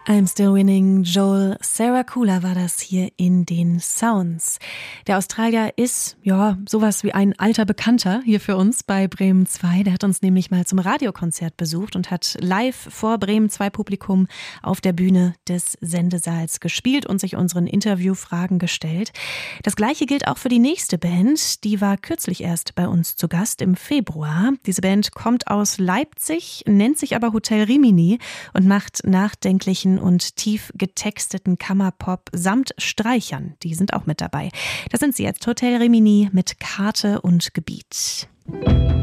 I'm Still Winning, Joel Sarah-Kula war das hier in den Sounds. Der Australier ist, sowas wie ein alter Bekannter hier für uns bei Bremen 2. Der hat uns nämlich mal zum Radiokonzert besucht und hat live vor Bremen 2 Publikum auf der Bühne des Sendesaals gespielt und sich unseren Interviewfragen gestellt. Das Gleiche gilt auch für die nächste Band. Die war kürzlich erst bei uns zu Gast im Februar. Diese Band kommt aus Leipzig, nennt sich aber Hotel Rimini und macht nachdenklichen und tief getexteten Kammerpop samt Streichern. Die sind auch mit dabei. Das sind sie jetzt, Hotel Rimini mit Karte und Gebiet.